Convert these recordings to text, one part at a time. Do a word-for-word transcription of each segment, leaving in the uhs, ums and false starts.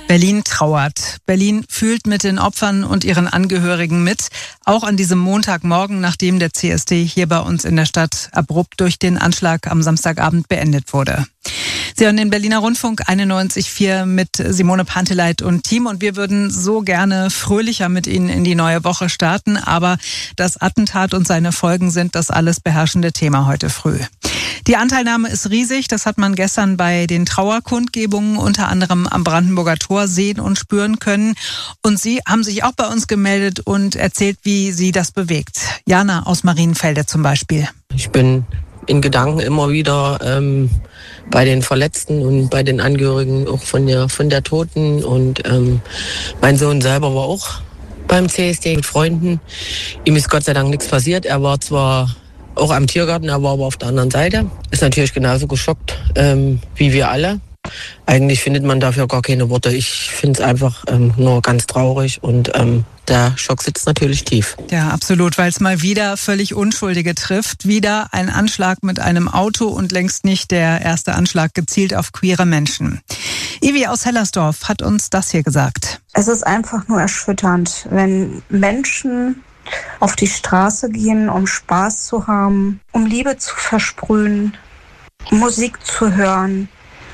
Berlin trauert. Berlin fühlt mit den Opfern und ihren Angehörigen mit. Auch an diesem Montagmorgen, nachdem der C S D hier bei uns in der Stadt abrupt durch den Anschlag am Samstagabend beendet wurde. Sie hören den Berliner Rundfunk einundneunzig Komma vier mit Simone Panteleit und Team. Und wir würden so gerne fröhlicher mit Ihnen in die neue Woche starten. Aber das Attentat und seine Folgen sind das alles beherrschende Thema heute früh. Die Anteilnahme ist riesig. Das hat man gestern bei den Trauerkundgebungen unter anderem am Brandenburger Tor sehen und spüren können. Und Sie haben sich auch bei uns gemeldet und erzählt, wie Sie das bewegt. Jana aus Marienfelde zum Beispiel. Ich bin in Gedanken immer wieder ähm, bei den Verletzten und bei den Angehörigen auch von der von der Toten. Und ähm, mein Sohn selber war auch beim C S D mit Freunden. Ihm ist Gott sei Dank nichts passiert. Er war zwar auch am Tiergarten, er war aber auf der anderen Seite. Ist natürlich genauso geschockt ähm, wie wir alle. Eigentlich findet man dafür gar keine Worte. Ich finde es einfach ähm, nur ganz traurig und ähm, der Schock sitzt natürlich tief. Ja, absolut, weil es mal wieder völlig Unschuldige trifft. Wieder ein Anschlag mit einem Auto und längst nicht der erste Anschlag gezielt auf queere Menschen. Ivi aus Hellersdorf hat uns das hier gesagt. Es ist einfach nur erschütternd, wenn Menschen auf die Straße gehen, um Spaß zu haben, um Liebe zu versprühen, Musik zu hören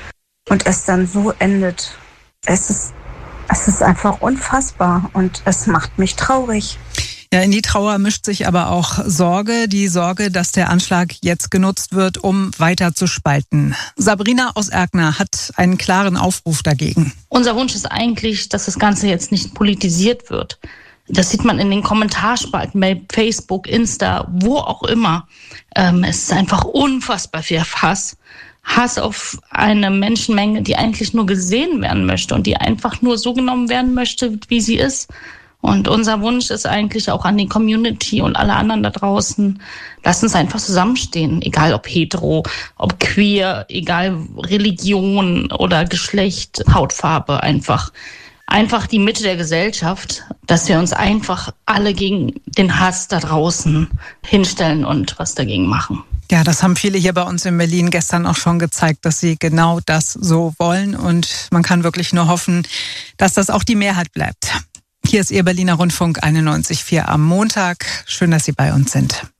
und es dann so endet. Es ist, es ist einfach unfassbar und es macht mich traurig. Ja, in die Trauer mischt sich aber auch Sorge, die Sorge, dass der Anschlag jetzt genutzt wird, um weiter zu spalten. Sabrina aus Erkner hat einen klaren Aufruf dagegen. Unser Wunsch ist eigentlich, dass das Ganze jetzt nicht politisiert wird. Das sieht man in den Kommentarspalten bei Facebook, Insta, wo auch immer. Ähm, es ist einfach unfassbar viel Hass. Hass auf eine Menschenmenge, die eigentlich nur gesehen werden möchte und die einfach nur so genommen werden möchte, wie sie ist. Und unser Wunsch ist eigentlich auch an die Community und alle anderen da draußen, lasst uns einfach zusammenstehen, egal ob hetero, ob queer, egal Religion oder Geschlecht, Hautfarbe, einfach. Einfach die Mitte der Gesellschaft, dass wir uns einfach alle gegen den Hass da draußen hinstellen und was dagegen machen. Ja, das haben viele hier bei uns in Berlin gestern auch schon gezeigt, dass sie genau das so wollen. Und man kann wirklich nur hoffen, dass das auch die Mehrheit bleibt. Hier ist Ihr Berliner Rundfunk einundneunzig Komma vier am Montag. Schön, dass Sie bei uns sind.